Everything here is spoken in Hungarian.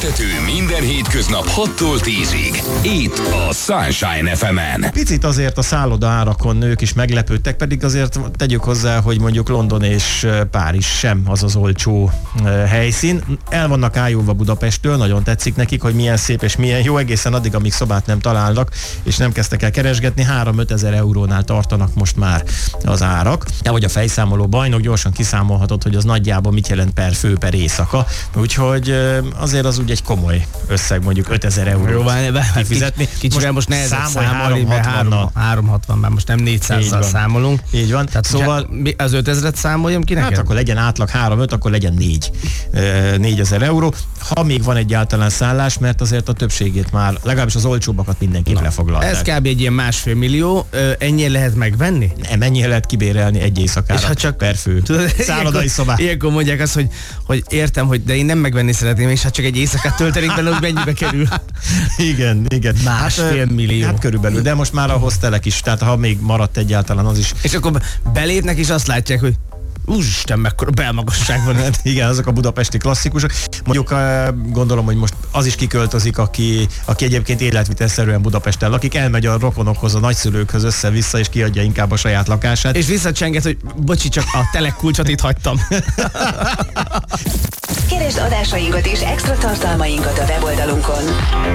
Feltöltő minden hétköznap 6-tól 10-ig. Itt a Sunshine FM-en. Picit azért a szálloda árakon nők is meglepődtek, pedig azért tegyük hozzá, hogy mondjuk London és Párizs sem az olcsó helyszín. El vannak ájulva Budapesttől, nagyon tetszik nekik, hogy milyen szép és milyen jó, egészen addig, amíg szobát nem találnak, és nem kezdtek el keresgetni. 3-5 ezer eurónál tartanak most már az árak. De vagy a fejszámoló bajnok, gyorsan kiszámolhatod, hogy az nagyjából mit jelent per fő, per éjszaka. Úgyhogy azért az úgy egy komoly összeg, mondjuk 5000 eurót kifizetni. Kicsivel most nehezebb számolni, mert 360, már most nem 400-zal számolunk. Így van. Tehát szóval az 5000-et számoljam ki neked? Hát akkor legyen átlag 3-5, akkor legyen 4000 euró. Ha még van egyáltalán szállás, mert azért a többségét már, legalábbis az olcsóbbakat mindenképp lefoglalták. Ez kb. Egy ilyen 1,5 millió, ennyien lehet megvenni? Mennyire lehet kibérelni egy éjszakára per fő szállodai szobát? Ilyenkor mondják azt, hogy értem, hogy de én nem megvenni szeretném, és hát csak egy éjszakát töltenék bele, hogy mennyibe kerül. Igen. 1,5 millió. Hát körülbelül, de most már a hostelek is, tehát ha még maradt egyáltalán az is. És akkor belépnek és azt látják, hogy úristen, mekkora belmagasság van. Hát igen, azok a budapesti klasszikusok. Mondjuk gondolom, hogy most az is kiköltözik, aki egyébként életvitelszerűen Budapesten lakik, elmegy a rokonokhoz, a nagyszülőkhöz össze-vissza, és kiadja inkább a saját lakását. És visszacsenget, hogy bocsi, csak a telekulcsot itt hagytam. Keresd adásainkat és extra tartalmainkat a weboldalunkon.